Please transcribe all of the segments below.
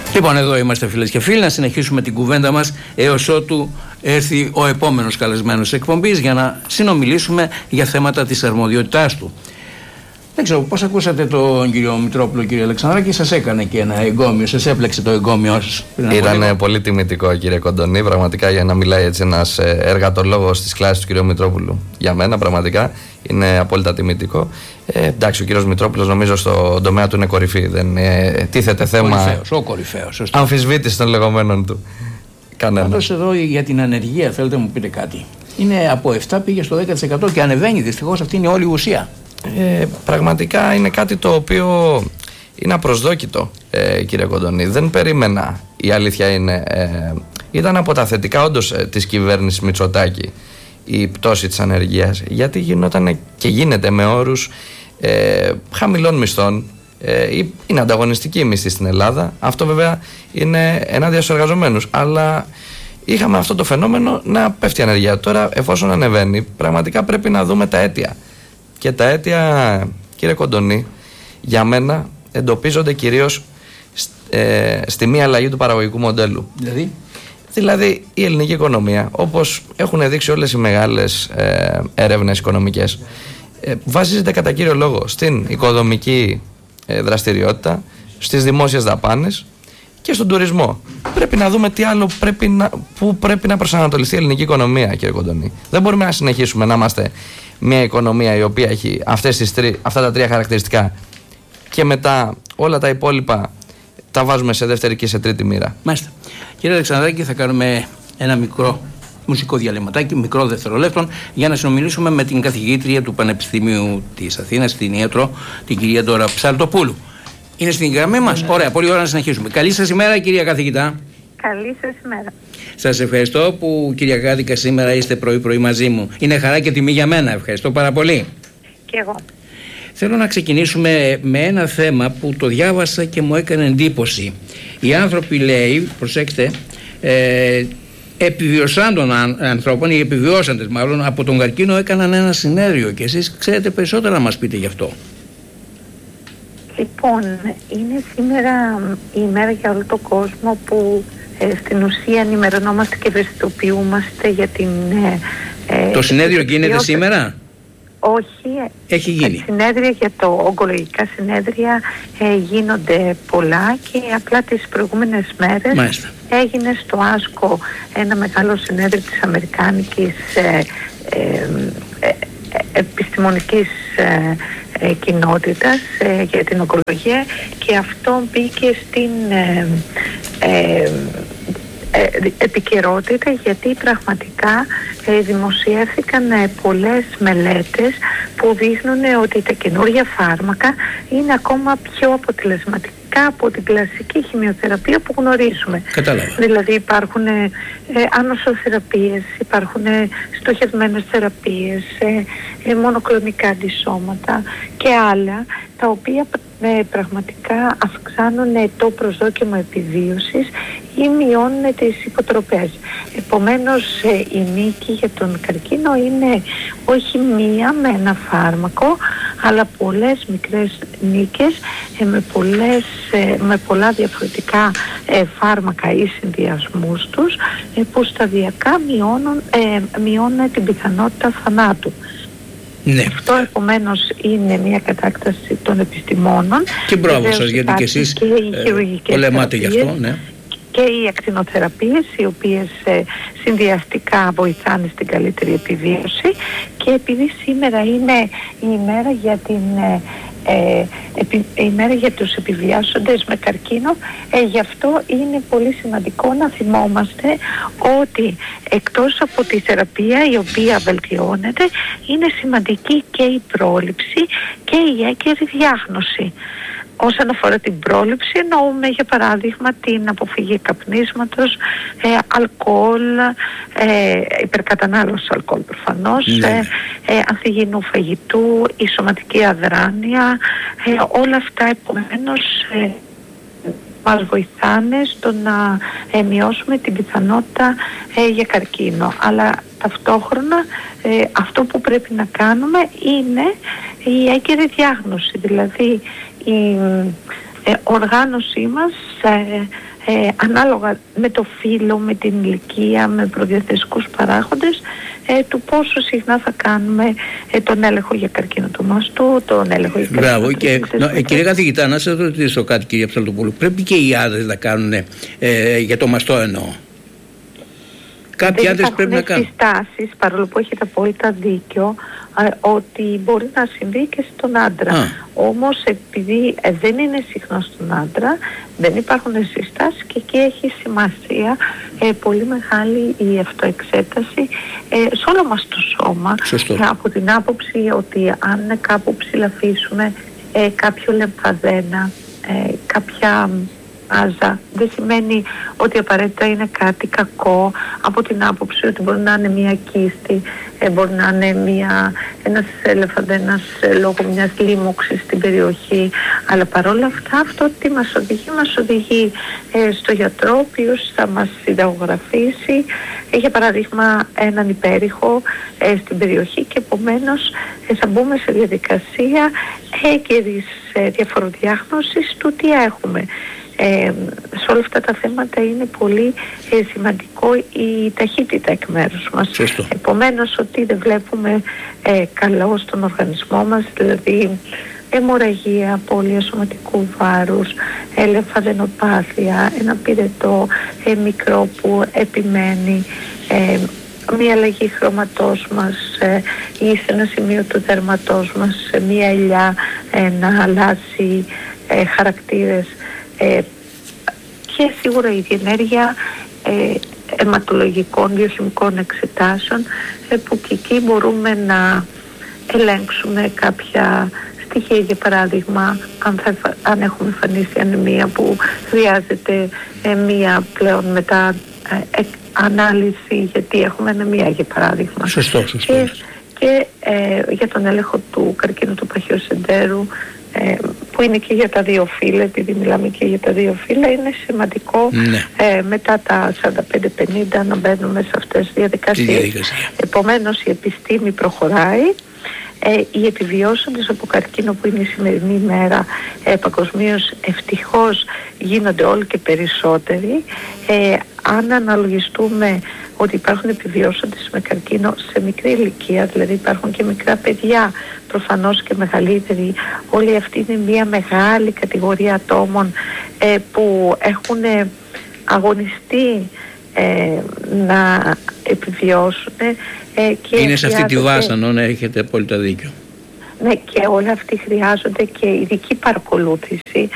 Λοιπόν, εδώ είμαστε φίλες και φίλοι, να συνεχίσουμε την κουβέντα μας έως ότου έρθει ο επόμενος καλεσμένος εκπομπής για να συνομιλήσουμε για θέματα της αρμοδιότητάς του. Δεν ξέρω πώς ακούσατε τον κύριο Μητρόπουλο, κύριε Αλεξανδράκη, σας έκανε και ένα εγκόμιο, σας έπλεξε το εγκόμιο σας? Ήταν πολύ τιμητικό, κύριε Κοντονή, πραγματικά, για να μιλάει έτσι ένας εργατολόγος της κλάσης του κύριου Μητρόπουλου. Για μένα πραγματικά είναι απόλυτα τιμητικό. Εντάξει, ο κύριος Μητρόπουλος νομίζω στον τομέα του είναι κορυφή, δεν τίθεται θέμα κορυφαίος, αμφισβήτηση των λεγόμενων του. Πάντως εδώ για την ανεργία θέλετε να μου πείτε κάτι? Είναι από 7 πήγε στο 10% και ανεβαίνει, δυστυχώς αυτή είναι όλη η ουσία. Πραγματικά είναι κάτι το οποίο είναι απροσδόκητο, κύριε Κοντονή. Δεν περίμενα, η αλήθεια είναι. Ήταν από τα θετικά όντως της κυβέρνησης Μητσοτάκη η πτώση της ανεργίας, γιατί γινόταν και γίνεται με όρους χαμηλών μισθών. Είναι ανταγωνιστική η μισθή στην Ελλάδα. Αυτό βέβαια είναι ενάντια στους εργαζομένους, αλλά είχαμε αυτό το φαινόμενο να πέφτει η ανεργία. Τώρα, εφόσον ανεβαίνει, πραγματικά πρέπει να δούμε τα αίτια. Και τα αίτια, κύριε Κοντονή, για μένα εντοπίζονται κυρίως στη μία αλλαγή του παραγωγικού μοντέλου. Δηλαδή η ελληνική οικονομία, όπως έχουν δείξει όλες οι μεγάλες έρευνες οικονομικές, βασίζεται κατά κύριο λόγο στην οικοδομική δραστηριότητα, στις δημόσιες δαπάνες και στον τουρισμό. Πρέπει να δούμε τι άλλο πού πρέπει να προσανατολιστεί η ελληνική οικονομία, κύριε Κοντονή. Δεν μπορούμε να συνεχίσουμε να είμαστε μια οικονομία η οποία έχει αυτά τα τρία χαρακτηριστικά και μετά όλα τα υπόλοιπα τα βάζουμε σε δεύτερη και σε τρίτη μοίρα. Μάλιστα. Κύριε Αλεξανδράκη, θα κάνουμε ένα μικρό μουσικό διαλυματάκι, μικρό δευτερολέπτον, για να συνομιλήσουμε με την καθηγήτρια του Πανεπιστημίου της Αθήνας, την ιατρό, την κυρία Ντόρα Ψαλτοπούλου. Είναι στην γραμμή μας? Ωραία, πολύ ωραία, να συνεχίσουμε. Καλή σας ημέρα, κυρία καθηγητά. Καλή σας ημέρα. Σας ευχαριστώ που, κυρία Κάδικα, σήμερα είστε πρωί-πρωί μαζί μου. Είναι χαρά και τιμή για μένα. Ευχαριστώ πάρα πολύ. Και εγώ. Θέλω να ξεκινήσουμε με ένα θέμα που το διάβασα και μου έκανε εντύπωση. Οι άνθρωποι, λέει, προσέξτε, επιβιωσάν των ανθρώπων, οι επιβιώσαντες μάλλον, από τον καρκίνο έκαναν ένα συνέδριο και εσείς ξέρετε περισσότερα να μας πείτε γι' αυτό. Λοιπόν, είναι σήμερα η ημέρα για όλο τον κόσμο που στην ουσία ενημερωνόμαστε και ευαισθητοποιούμαστε για την... το συνέδριο γίνεται σήμερα? Όχι, έχει γίνει. Συνέδρια για το ογκολογικά συνέδρια γίνονται πολλά και απλά τις προηγούμενες μέρες έγινε στο Άσκο ένα μεγάλο συνέδριο της Αμερικάνικης επιστημονικής κοινότητας για την ογκολογία και αυτό μπήκε στην επικαιρότητα, γιατί πραγματικά δημοσιεύθηκαν πολλές μελέτες που δείχνουν ότι τα καινούργια φάρμακα είναι ακόμα πιο αποτελεσματικά από την κλασική χημειοθεραπεία που γνωρίζουμε. Κατάλαβα. Δηλαδή υπάρχουν ανοσοθεραπείες, υπάρχουν στοχευμένες θεραπείες, μονοκλονικά αντισώματα και άλλα, τα οποία πραγματικά αυξάνουν το προσδόκιμο επιβίωσης ή μειώνουν τις υποτροπές. Επομένως η νίκη για τον καρκίνο είναι όχι μία με ένα φάρμακο, αλλά πολλές μικρές νίκες με πολλά διαφορετικά φάρμακα ή συνδυασμούς τους που σταδιακά μειώνουν την πιθανότητα θανάτου. Ναι. Αυτό επομένως είναι μια κατάκταση των επιστημόνων. Και μπράβο σας, γιατί και εσείς πολεμάτε γι' αυτό. Ναι. Και οι ακτινοθεραπείες, οι οποίες συνδυαστικά βοηθάνε στην καλύτερη επιβίωση, και επειδή σήμερα είναι η ημέρα για η μέρα για τους επιβιάσοντες με καρκίνο, γι' αυτό είναι πολύ σημαντικό να θυμόμαστε ότι εκτός από τη θεραπεία, η οποία βελτιώνεται, είναι σημαντική και η πρόληψη και η έγκαιρη διάγνωση. Όσον αφορά την πρόληψη, εννοούμε για παράδειγμα την αποφυγή καπνίσματος, αλκοόλ, υπερκατανάλωση αλκοόλ προφανώς, ανθυγιεινού φαγητού, η σωματική αδράνεια, όλα αυτά επομένως μας βοηθάνε στο να μειώσουμε την πιθανότητα για καρκίνο. Αλλά ταυτόχρονα αυτό που πρέπει να κάνουμε είναι η έγκαιρη διάγνωση, δηλαδή η οργάνωσή μας ανάλογα με το φύλο, με την ηλικία, με προδιαθεσικούς παράγοντες, του πόσο συχνά θα κάνουμε τον έλεγχο για καρκίνο του μαστού, τον έλεγχο για καρκίνο. Μπράβο. Και κυρία καθηγητά, να σας ρωτήσω κάτι, κυρία Ψαλτοπούλου. Πρέπει και οι άντρες να κάνουν για το μαστό εννοώ? Κάποιοι άντρες πρέπει να κάνουν συστάσεις, παρόλο που έχετε απόλυτα δίκιο, ότι μπορεί να συμβεί και στον άντρα. Όμως επειδή δεν είναι συχνό στον άντρα, δεν υπάρχουν συστάσεις και εκεί έχει σημασία πολύ μεγάλη η αυτοεξέταση σε όλο μας το σώμα. Από την άποψη ότι αν κάπου ψηλαφίσουμε κάποιο λεμφαδένα, κάποια άζα, δεν σημαίνει ότι απαραίτητα είναι κάτι κακό, από την άποψη ότι μπορεί να είναι μια κίστη, μπορεί να είναι ένας λεμφαδένας λόγω μιας λίμωξης στην περιοχή, αλλά παρόλα αυτά αυτό τι μας οδηγεί στο γιατρό, ο οποίος θα μας συνταγογραφήσει για παράδειγμα έναν υπέρηχο στην περιοχή, και επομένως θα μπούμε σε διαδικασία έγκαιρης διαφοροδιάγνωσης του τι έχουμε. Σε όλα αυτά τα θέματα είναι πολύ σημαντικό η ταχύτητα εκ μέρους μας. Επομένως, ότι δεν βλέπουμε καλό στον οργανισμό μας, δηλαδή αιμορραγία, απώλεια σωματικού βάρους, λεμφαδενοπάθεια, ένα πυρετό μικρό που επιμένει, μία αλλαγή χρωματός μας ή σε ένα σημείο του δέρματός μας, μία ελιά να αλλάζει χαρακτήρες, και σίγουρα η διενέργεια αιματολογικών βιοχημικών εξετάσεων, που και εκεί μπορούμε να ελέγξουμε κάποια στοιχεία, για παράδειγμα αν έχουμε εμφανίσει ανεμία που χρειάζεται μία πλέον μετά ανάλυση γιατί έχουμε ανεμία, για παράδειγμα. Σωστό. Και για τον έλεγχο του καρκίνου του παχαίου σεντέρου, που είναι και για τα δύο φύλλα, επειδή μιλάμε και για τα δύο φύλλα, είναι σημαντικό μετά τα 45-50 να μπαίνουμε σε αυτές τις διαδικασίες. Επομένως η επιστήμη προχωράει. Οι επιβιώσαντες από καρκίνο, που είναι η σημερινή ημέρα παγκοσμίως, ευτυχώς γίνονται όλο και περισσότεροι. Αν αναλογιστούμε ότι υπάρχουν επιβιώσαντες με καρκίνο σε μικρή ηλικία, δηλαδή υπάρχουν και μικρά παιδιά, προφανώς και μεγαλύτεροι, όλη αυτή είναι μια μεγάλη κατηγορία ατόμων που έχουν αγωνιστεί να επιβιώσουν. Και είναι σε αυτή τη βάσανο, να έχετε απόλυτα δίκιο. Ναι, και όλα αυτοί χρειάζονται και ειδική παρακολούθηση.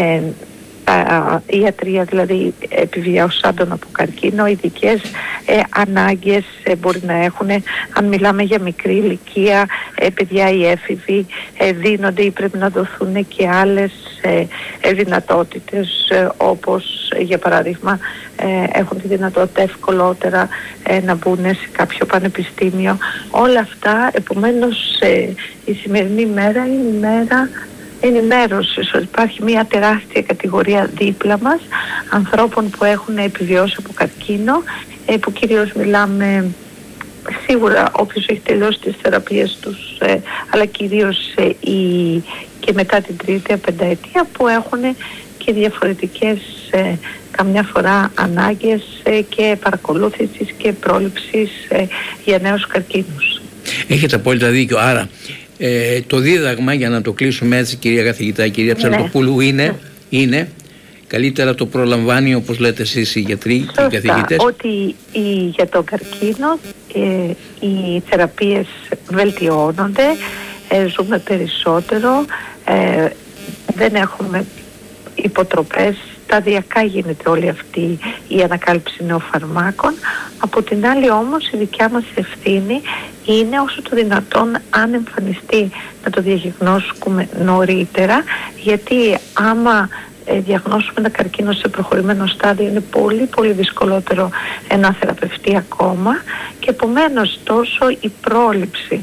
Ιατρία, δηλαδή επιβιώσαντων από καρκίνο, ειδικές ανάγκες μπορεί να έχουν. Αν μιλάμε για μικρή ηλικία, παιδιά ή έφηβοι, δίνονται ή πρέπει να δοθούν και άλλες δυνατότητες, όπως για παράδειγμα έχουν τη δυνατότητα ευκολότερα να μπουν σε κάποιο πανεπιστήμιο. Όλα αυτά, επομένως η σημερινή μέρα είναι η μέρα ενημέρωσης ότι υπάρχει μια τεράστια κατηγορία δίπλα μας ανθρώπων που έχουν επιβιώσει από καρκίνο, που κυρίως μιλάμε σίγουρα όποιος έχει τελειώσει τις θεραπείες τους, αλλά κυρίως και μετά την τρίτη πενταετία, που έχουν και διαφορετικές καμιά φορά ανάγκες και παρακολούθησης και πρόληψης για νέους καρκίνους. Έχετε απόλυτα δίκιο. Άρα το δίδαγμα, για να το κλείσουμε έτσι, κυρία καθηγητά, κυρία Ψαλτοπούλου, είναι καλύτερα το προλαμβάνει, όπως λέτε εσείς οι γιατροί, οι καθηγητές. Ότι για τον καρκίνο οι θεραπείες βελτιώνονται, ζούμε περισσότερο, δεν έχουμε υποτροπές, σταδιακά γίνεται όλη αυτή η ανακάλυψη νέων φαρμάκων. Από την άλλη όμως η δικιά μας ευθύνη είναι όσο το δυνατόν, αν εμφανιστεί, να το διαγνώσουμε νωρίτερα, γιατί άμα διαγνώσουμε ένα καρκίνο σε προχωρημένο στάδιο είναι πολύ πολύ δυσκολότερο να θεραπευτεί ακόμα, και επομένως τόσο η πρόληψη,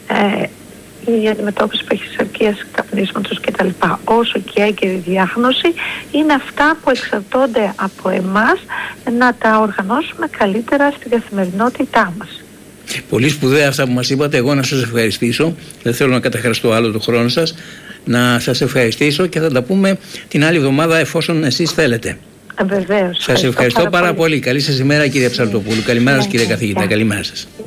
η αντιμετώπιση παχυσαρκίας, καπνίσματος κτλ, όσο και η έγκαιρη διάγνωση, είναι αυτά που εξαρτώνται από εμάς να τα οργανώσουμε καλύτερα στην καθημερινότητά μας. Πολύ σπουδαία αυτά που μας είπατε. Εγώ να σας ευχαριστήσω, δεν θέλω να καταχραστώ άλλο το χρόνο σας, να σας ευχαριστήσω και θα τα πούμε την άλλη εβδομάδα εφόσον εσείς θέλετε. Βεβαίως. Σας ευχαριστώ πάρα πολύ. Καλή σας ημέρα, κύριε Ψαλτοπούλου. Καλημέρα σας, κύριε καθηγητά. Καλημέρα σας.